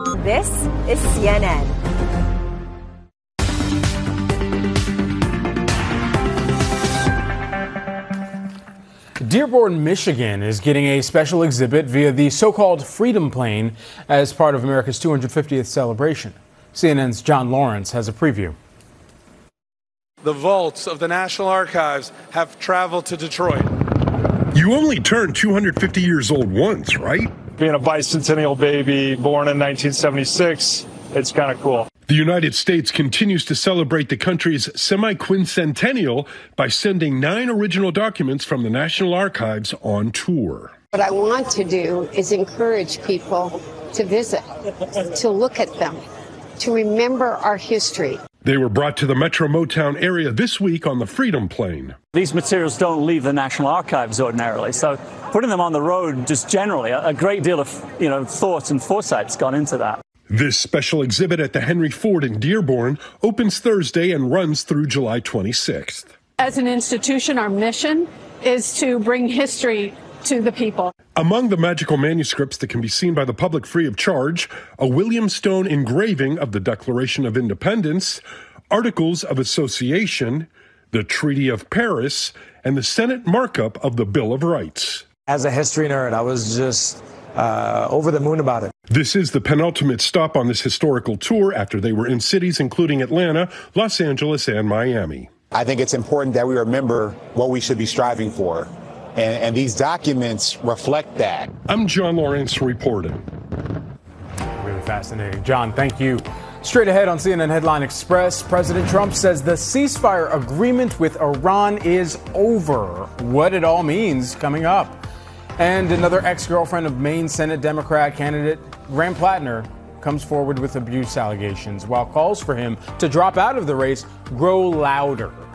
This is CNN. Dearborn, Michigan is getting a special exhibit via the so-called Freedom Plane as part of America's 250th celebration. CNN's John Lawrence has a preview. The vaults of the National Archives have traveled to Detroit. You only turn 250 years old once, right? Being a bicentennial baby born in 1976, it's kind of cool. The United States continues to celebrate the country's semi-quincentennial by sending 9 original documents from the National Archives on tour. What I want to do is encourage people to visit, to look at them, to remember our history. They were brought to the Metro Motown area this week on the Freedom Plane. These materials don't leave the National Archives ordinarily, so putting them on the road just generally, a great deal of thought and foresight's gone into that. This special exhibit at the Henry Ford in Dearborn opens Thursday and runs through July 26th. As an institution, our mission is to bring history to the people. Among the magical manuscripts that can be seen by the public free of charge, a William Stone engraving of the Declaration of Independence, Articles of Association, the Treaty of Paris, and the Senate markup of the Bill of Rights. As a history nerd, I was just over the moon about it. This is the penultimate stop on this historical tour after they were in cities including Atlanta, Los Angeles, and Miami. I think it's important that we remember what we should be striving for. And these documents reflect that. I'm John Lawrence reporting. Really fascinating. John, thank you. Straight ahead on CNN Headline Express, President Trump says the ceasefire agreement with Iran is over. What it all means coming up. And another ex-girlfriend of Maine Senate Democrat candidate Graham Plattner comes forward with abuse allegations, while calls for him to drop out of the race grow louder.